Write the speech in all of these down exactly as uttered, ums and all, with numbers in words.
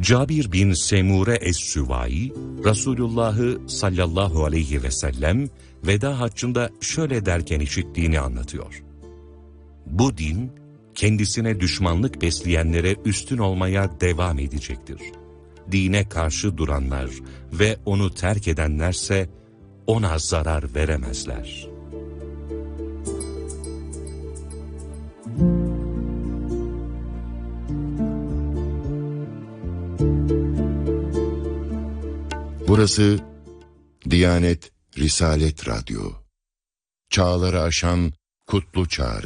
Cabir bin Semure Es-Süvai, Resulullah'ı sallallahu aleyhi ve sellem veda haccında şöyle derken işittiğini anlatıyor. Bu din, kendisine düşmanlık besleyenlere üstün olmaya devam edecektir. Dine karşı duranlar ve onu terk edenlerse ona zarar veremezler. Burası Diyanet Risalet Radyo. Çağları aşan kutlu çağrı.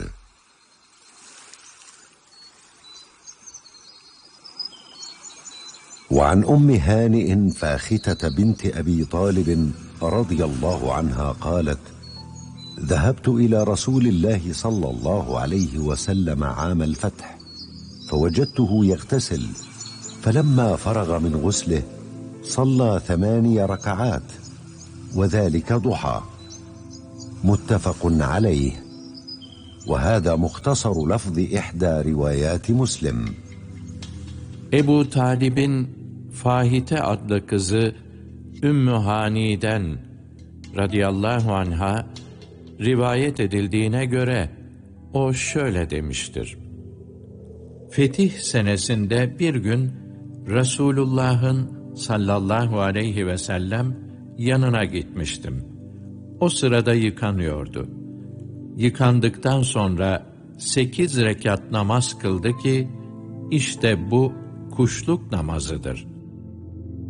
وعن أم هانئ فاختة بنت أبي طالب رضي الله عنها قالت: ذهبت إلى رسول الله صلى الله عليه وسلم عام الفتح فوجدته يغتسل، فلما فرغ من غسله صلى ثماني ركعات وذلك ضحى. متفق عليه، وهذا مختصر لفظ إحدى روايات مسلم. Ebu Talib'in Fahite adlı kızı Ümmü Hani'den radıyallahu anha rivayet edildiğine göre o şöyle demiştir. Fetih senesinde bir gün Resulullah'ın sallallahu aleyhi ve sellem yanına gitmiştim. O sırada yıkanıyordu. Yıkandıktan sonra sekiz rekat namaz kıldı ki, işte bu kuşluk namazıdır.